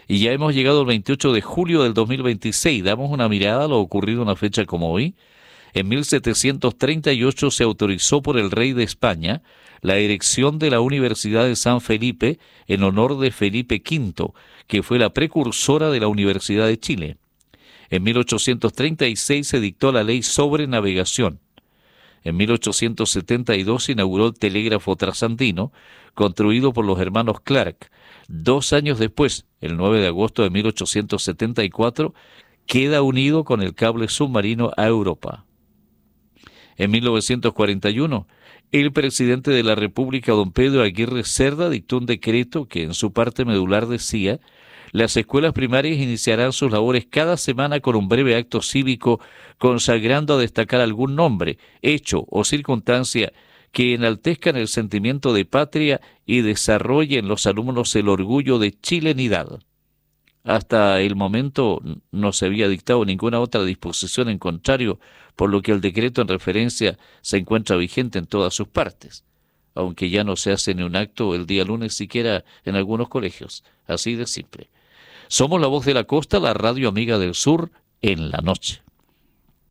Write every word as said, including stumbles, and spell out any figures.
Y ya hemos llegado al veintiocho de julio del dos mil veintiséis. Damos una mirada a lo ocurrido en una fecha como hoy. En mil setecientos treinta y ocho se autorizó por el rey de España la erección de la Universidad de San Felipe en honor de Felipe quinto, que fue la precursora de la Universidad de Chile. En mil ochocientos treinta y seis se dictó la ley sobre navegación. En mil ochocientos setenta y dos se inauguró el telégrafo trasandino, construido por los hermanos Clark. Dos años después, el nueve de agosto de mil ochocientos setenta y cuatro, queda unido con el cable submarino a Europa. En mil novecientos cuarenta y uno, el presidente de la República, don Pedro Aguirre Cerda, dictó un decreto que en su parte medular decía: las escuelas primarias iniciarán sus labores cada semana con un breve acto cívico consagrando a destacar algún nombre, hecho o circunstancia que enaltezcan el sentimiento de patria y desarrolle en los alumnos el orgullo de chilenidad. Hasta el momento no se había dictado ninguna otra disposición en contrario, por lo que el decreto en referencia se encuentra vigente en todas sus partes, aunque ya no se hace ni un acto el día lunes siquiera en algunos colegios, así de simple. Somos la voz de la costa, la radio amiga del sur, en la noche.